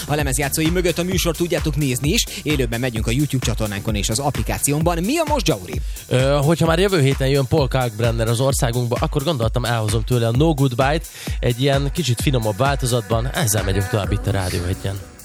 A lemezjátszói mögött a műsor tudjátok nézni is. Élőben megyünk a YouTube csatornánkon és az applikációnkban. Mi a most, Gyauri? Hogyha már jövő héten jön Paul Kalkbrenner az országunkba, akkor gondoltam, elhozom tőle a No Goodbye-t egy ilyen kicsit finomabb változatban. Ezzel megyünk tovább itt a Rádió 1-en.